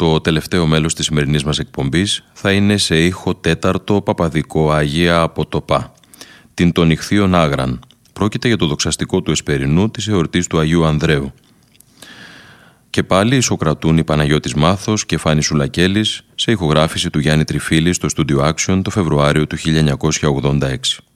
Το τελευταίο μέλος της σημερινής μας εκπομπής θα είναι σε ήχο τέταρτο παπαδικό Αγία από το ΠΑ, την των Ιχθύων Άγραν. Πρόκειται για το δοξαστικό του Εσπερινού της εορτής του Αγίου Ανδρέου. Και πάλι ισοκρατούν η Παναγιώτης Μάθος και Φάνη Σουλακέλης σε ηχογράφηση του Γιάννη Τριφίλη στο Studio Action το Φεβρουάριο του 1986.